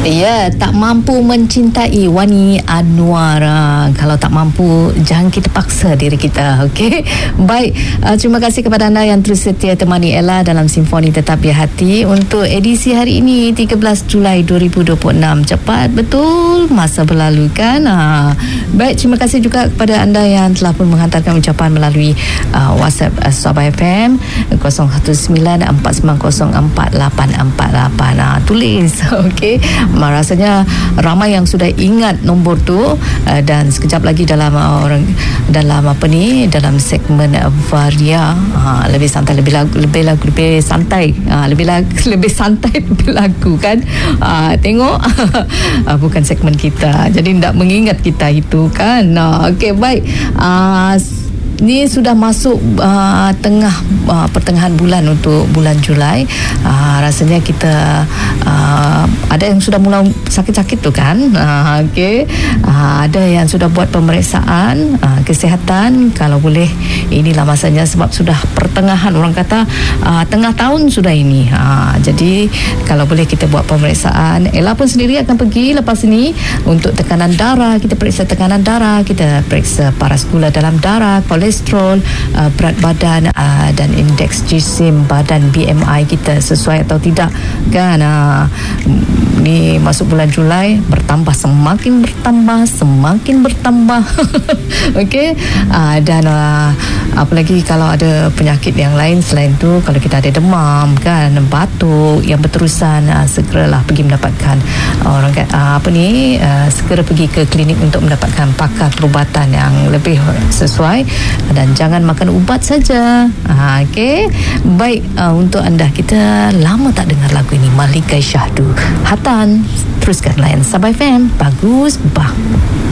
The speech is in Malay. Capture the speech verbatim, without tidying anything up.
Ya, tak mampu mencintai Wani Anwar. Kalau tak mampu, jangan kita paksa diri kita, okey? Baik, uh, terima kasih kepada anda yang terus setia temani Ella dalam Simfoni Tetap Di Hati untuk edisi hari ini tiga belas Julai dua ribu dua puluh enam. Cepat betul masa berlalu kan? Uh, baik, terima kasih juga kepada anda yang telah pun menghantarkan ucapan melalui uh, WhatsApp uh, Sabah F M kosong satu sembilan empat sembilan kosong empat lapan empat lapan. Uh, tulis, okey? Rasanya ramai yang sudah ingat nombor tu, uh, dan sekejap lagi dalam uh, orang dalam apa ni dalam segmen uh, Varia, uh, lebih santai lebih lagu lebih lagu lebih santai uh, lebih lagu, lebih santai lebih lagu kan, uh, tengok uh, bukan segmen kita, jadi tidak mengingat kita itu kan. uh, okey, baik, uh, ni sudah masuk uh, tengah uh, pertengahan bulan untuk bulan Julai. Uh, rasanya kita uh, ada yang sudah mula sakit-sakit tu kan. Uh, Okey, uh, ada yang sudah buat pemeriksaan uh, kesihatan. Kalau boleh, inilah masanya sebab sudah pertengahan, orang kata uh, tengah tahun sudah ini. Uh, jadi kalau boleh kita buat pemeriksaan. Ella pun sendiri akan pergi lepas ini untuk tekanan darah. Kita periksa tekanan darah, kita periksa paras gula dalam darah, kolesterol, uh, berat badan, uh, dan indeks jisim badan B M I kita sesuai atau tidak kan. Uh, ni masuk bulan Julai, bertambah, semakin bertambah semakin bertambah. Okey, uh, dan uh, apalagi kalau ada penyakit yang lain selain tu, kalau kita ada demam kan, batuk yang berterusan, uh, segeralah pergi mendapatkan uh, orang uh, apa ni uh, segera pergi ke klinik untuk mendapatkan pakar perubatan yang lebih sesuai, dan jangan makan ubat saja. Ha, okey. Baik, uh, untuk anda, kita lama tak dengar lagu ini, Malika Syahdu. Hatan, teruskan layan Sabah F M. Bagus, bah.